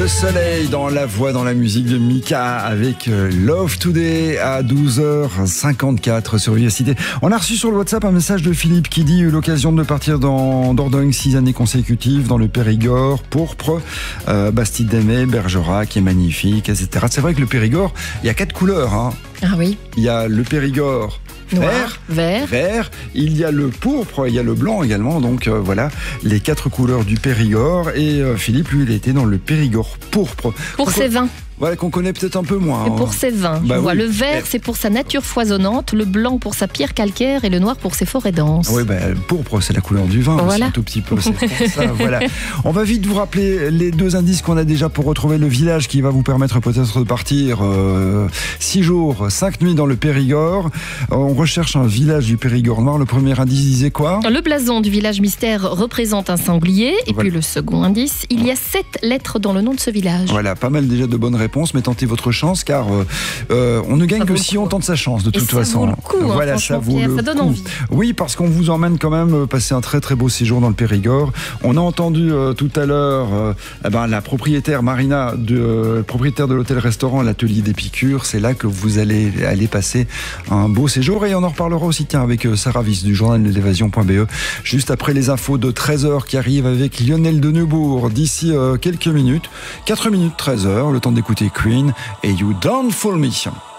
Le soleil dans la voix, dans la musique de Mika avec Love Today à 12h54 sur Vivacité. On a reçu sur le WhatsApp un message de Philippe qui dit l'occasion de partir dans Dordogne 6 années consécutives dans le Périgord, pourpre, Bastide d'Aimé, Bergerac qui est magnifique, etc. C'est vrai que le Périgord, il y a 4 couleurs. Hein. Ah oui. Il y a le Périgord Noir, vert. Il y a le pourpre, il y a le blanc également. Donc voilà, les 4 couleurs du Périgord. Et Philippe, lui, il était dans le Périgord pourpre. Pour ses vins. Voilà, qu'on connaît peut-être un peu moins. Et pour ses vins. Oui. Le vert, c'est pour sa nature foisonnante, le blanc pour sa pierre calcaire et le noir pour ses forêts denses. Oui, le pourpre, c'est la couleur du vin, voilà. un tout petit peu. C'est pour ça, voilà. On va vite vous rappeler les 2 indices qu'on a déjà pour retrouver le village qui va vous permettre peut-être de partir 6 jours, 5 nuits dans le Périgord. On recherche un village du Périgord noir. Le premier indice disait quoi ? Le blason du village mystère représente un sanglier. Et voilà. puis le second indice, il y a 7 lettres dans le nom de ce village. Voilà, pas mal déjà de bonnes réponses, mais tentez votre chance car on ne gagne que si on tente sa chance de toute façon. Ça vaut le coup, voilà, ça vaut Pierre, le ça donne coup. envie. Oui, parce qu'on vous emmène quand même passer un très très beau séjour dans le Périgord. On a entendu tout à l'heure la propriétaire Marina, propriétaire de l'hôtel-restaurant l'Atelier des Piqûres. C'est là que vous allez aller passer un beau séjour et on en reparlera aussi avec Sarah Wyss du journal de l'évasion.be juste après les infos de 13h qui arrivent avec Lionel de Neubourg d'ici quelques minutes. 4 minutes 13h, le temps d'écouter Queen et You Don't Fool Me.